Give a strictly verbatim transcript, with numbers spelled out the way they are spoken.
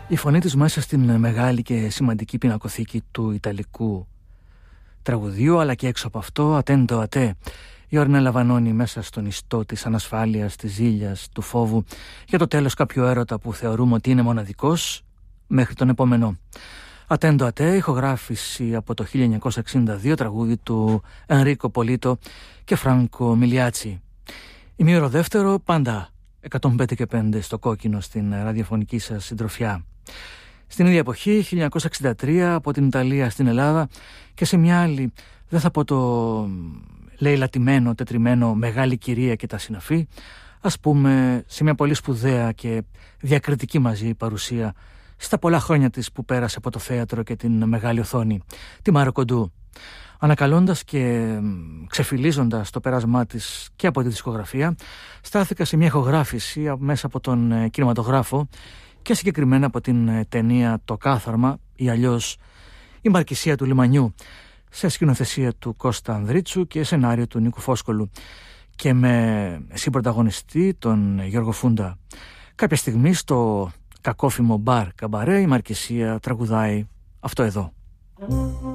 Η φωνή της μέσα στην μεγάλη και σημαντική πινακοθήκη του Ιταλικού τραγουδίου, αλλά και έξω από αυτό, Attendo a te. Η Ορνέλα Βανώνη μέσα στον ιστό της ανασφάλειας, της ζήλιας, του φόβου για το τέλος κάποιου έρωτα που θεωρούμε ότι είναι μοναδικός μέχρι τον επόμενο. Attendo a te, ηχογράφηση από το χίλια εννιακόσια εξήντα δύο, τραγούδι του Ενρίκο Πολίτο και Φράνκο Μιλιάτσι. Ημίωρο δεύτερο, πάντα εκατόν πέντε και πέντε στο κόκκινο στην ραδιοφωνική σας συντροφιά. Στην ίδια εποχή, χίλια εννιακόσια εξήντα τρία, από την Ιταλία στην Ελλάδα και σε μια άλλη, δεν θα πω το λέει λατιμένο, τετριμένο «Μεγάλη κυρία και τα συναφή», ας πούμε σε μια πολύ σπουδαία και διακριτική μαζί παρουσία στα πολλά χρόνια της που πέρασε από το θέατρο και την μεγάλη οθόνη, τη Μάρο Κοντού. Ανακαλώντας και ξεφυλίζοντας το πέρασμά της και από τη δισκογραφία, στάθηκα σε μια ηχογράφηση μέσα από τον κινηματογράφο και συγκεκριμένα από την ταινία «Το Κάθαρμα» ή αλλιώς «Η Μαρκησία του Λιμανιού», σε σκηνοθεσία του Κώστα Ανδρίτσου και σενάριο του Νίκου Φόσκολου και με συμπρωταγωνιστή τον Γιώργο Φούντα. Κάποια στιγμή στο κακόφημο μπαρ Καμπαρέ η Μαρκησία τραγουδάει αυτό εδώ.